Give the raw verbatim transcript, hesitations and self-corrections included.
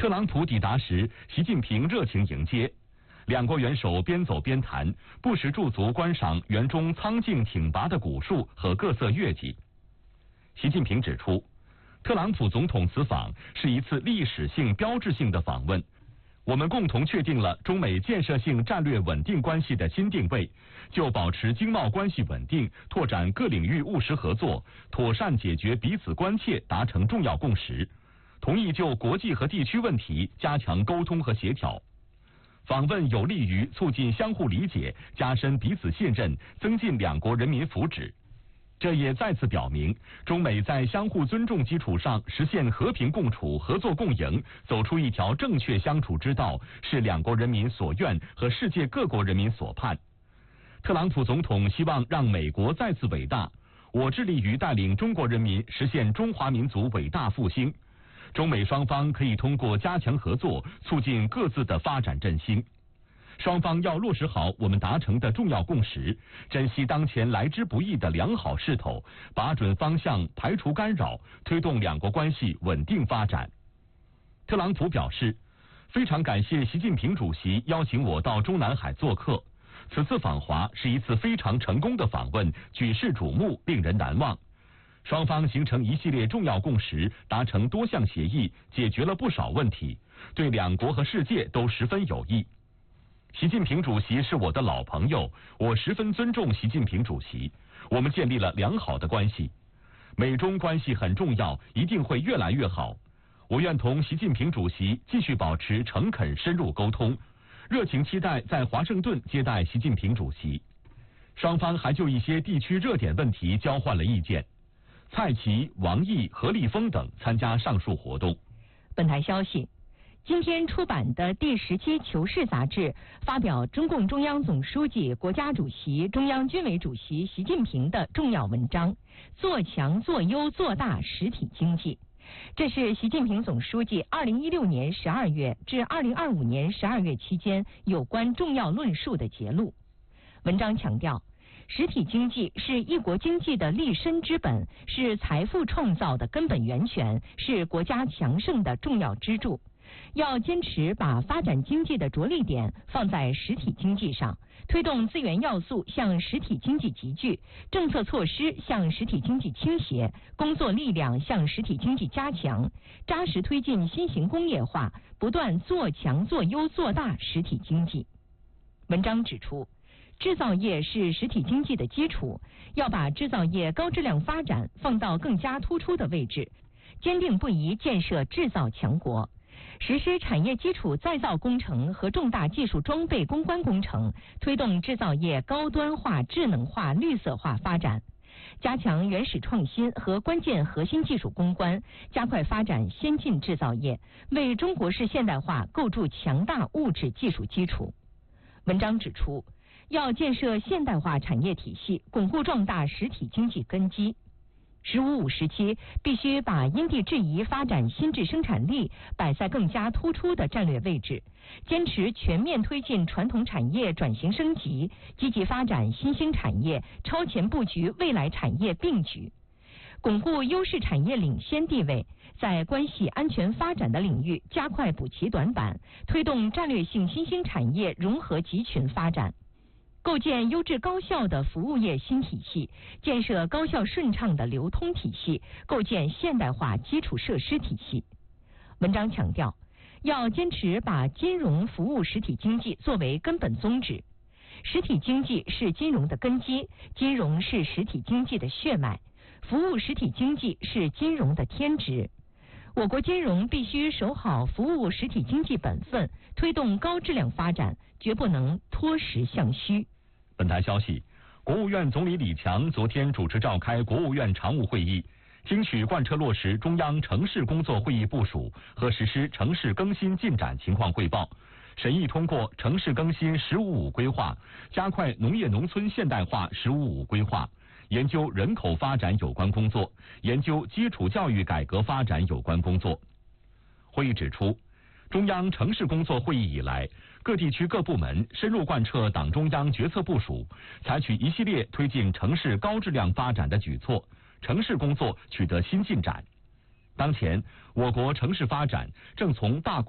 特朗普抵达时，习近平热情迎接，两国元首边走边谈，不时驻足观赏园中苍劲挺拔的古树和各色月季。习近平指出，特朗普总统此访是一次历史性标志性的访问，我们共同确定了中美建设性战略稳定关系的新定位，就保持经贸关系稳定、拓展各领域务实合作、妥善解决彼此关切达成重要共识，同意就国际和地区问题加强沟通和协调。访问有利于促进相互理解，加深彼此信任，增进两国人民福祉。这也再次表明，中美在相互尊重基础上实现和平共处、合作共赢，走出一条正确相处之道，是两国人民所愿和世界各国人民所盼。特朗普总统希望让美国再次伟大，我致力于带领中国人民实现中华民族伟大复兴。中美双方可以通过加强合作，促进各自的发展振兴。双方要落实好我们达成的重要共识，珍惜当前来之不易的良好势头，把准方向，排除干扰，推动两国关系稳定发展。特朗普表示，非常感谢习近平主席邀请我到中南海做客，此次访华是一次非常成功的访问，举世瞩目，令人难忘。双方形成一系列重要共识，达成多项协议，解决了不少问题，对两国和世界都十分有益。习近平主席是我的老朋友，我十分尊重习近平主席，我们建立了良好的关系。美中关系很重要，一定会越来越好。我愿同习近平主席继续保持诚恳深入沟通，热情期待在华盛顿接待习近平主席。双方还就一些地区热点问题交换了意见。蔡奇、王毅、何立峰等参加上述活动。 本台消息，今天出版的第十期《求是》杂志发表中共中央总书记、国家主席、中央军委主席习近平的重要文章《做强做优做大实体经济》。这是习近平总书记二零一六年十二月至二零二五年十二月期间有关重要论述的节录。文章强调，实体经济是一国经济的立身之本，是财富创造的根本源泉，是国家强盛的重要支柱。要坚持把发展经济的着力点放在实体经济上，推动资源要素向实体经济集聚，政策措施向实体经济倾斜，工作力量向实体经济加强，扎实推进新型工业化，不断做强做优做大实体经济。文章指出，制造业是实体经济的基础，要把制造业高质量发展放到更加突出的位置，坚定不移建设制造强国，实施产业基础再造工程和重大技术装备攻关工程，推动制造业高端化、智能化、绿色化发展，加强原始创新和关键核心技术攻关，加快发展先进制造业，为中国式现代化构筑强大物质技术基础。文章指出，要建设现代化产业体系，巩固壮大实体经济根基。十五五时期必须把因地制宜发展新质生产力摆在更加突出的战略位置，坚持全面推进传统产业转型升级，积极发展新兴产业，超前布局未来产业并举，巩固优势产业领先地位，在关系安全发展的领域加快补齐短板，推动战略性新兴产业融合集群发展，构建优质高效的服务业新体系，建设高效顺畅的流通体系，构建现代化基础设施体系。文章强调，要坚持把金融服务实体经济作为根本宗旨。实体经济是金融的根基，金融是实体经济的血脉，服务实体经济是金融的天职。我国金融必须守好服务实体经济本分，推动高质量发展，绝不能脱实向虚。 本台消息，国务院总理李强昨天主持召开国务院常务会议，听取贯彻落实中央城市工作会议部署和实施城市更新进展情况汇报，审议通过城市更新“十五五”规划，加快农业农村现代化“十五五”规划，研究人口发展有关工作，研究基础教育改革发展有关工作。会议指出，中央城市工作会议以来，各地区各部门深入贯彻党中央决策部署，采取一系列推进城市高质量发展的举措，城市工作取得新进展。当前，我国城市发展正从大